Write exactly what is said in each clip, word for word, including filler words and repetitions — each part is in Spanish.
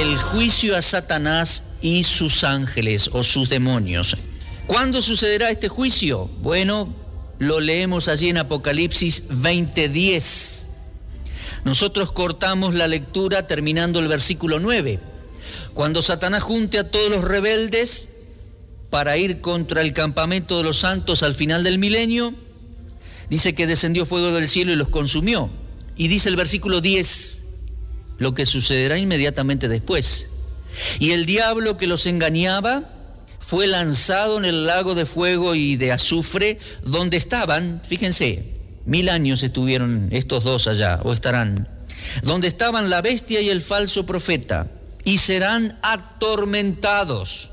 el juicio a Satanás y sus ángeles o sus demonios. ¿Cuándo sucederá este juicio? Bueno, lo leemos allí en Apocalipsis veinte diez. Nosotros cortamos la lectura terminando el versículo nueve. Cuando Satanás junte a todos los rebeldes para ir contra el campamento de los santos al final del milenio, dice que descendió fuego del cielo y los consumió. Y dice el versículo diez, lo que sucederá inmediatamente después. Y el diablo que los engañaba fue lanzado en el lago de fuego y de azufre, donde estaban, fíjense, mil años estuvieron estos dos allá, o estarán, donde estaban la bestia y el falso profeta, y serán atormentados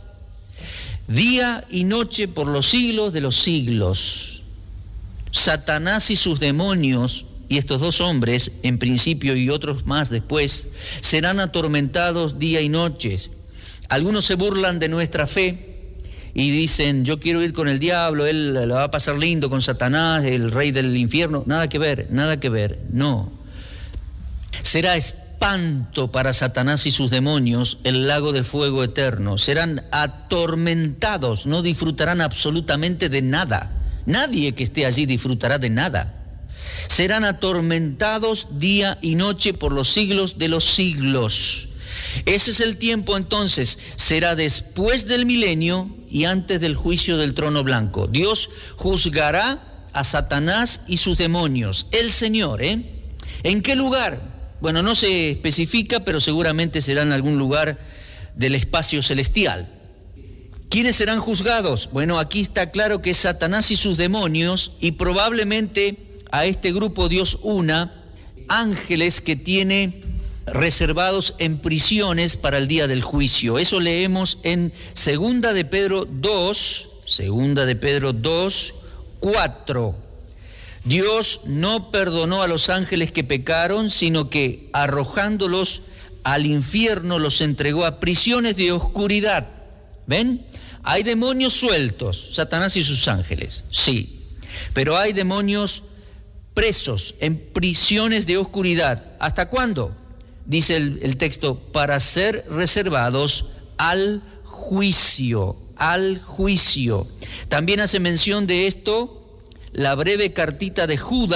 día y noche por los siglos de los siglos. Satanás y sus demonios, y estos dos hombres, en principio y otros más después, serán atormentados día y noche. Algunos se burlan de nuestra fe y dicen, yo quiero ir con el diablo, él la va a pasar lindo con Satanás, el rey del infierno. Nada que ver, nada que ver, no. Será espanto para Satanás y sus demonios el lago de fuego eterno. Serán atormentados, no disfrutarán absolutamente de nada. Nadie que esté allí disfrutará de nada. Serán atormentados día y noche por los siglos de los siglos. Ese es el tiempo entonces, será después del milenio y antes del juicio del trono blanco. Dios juzgará a Satanás y sus demonios, el Señor, ¿eh? ¿En qué lugar? Bueno, no se especifica, pero seguramente será en algún lugar del espacio celestial. ¿Quiénes serán juzgados? Bueno, aquí está claro que es Satanás y sus demonios, y probablemente a este grupo Dios una ángeles que tiene reservados en prisiones para el día del juicio. Eso leemos en Segunda de Pedro dos, Segunda de Pedro dos, cuatro. Dios no perdonó a los ángeles que pecaron, sino que arrojándolos al infierno los entregó a prisiones de oscuridad. ¿Ven? Hay demonios sueltos, Satanás y sus ángeles, sí, pero hay demonios presos en prisiones de oscuridad. ¿Hasta cuándo? Dice el, el texto, para ser reservados al juicio, al juicio. También hace mención de esto la breve cartita de Judas,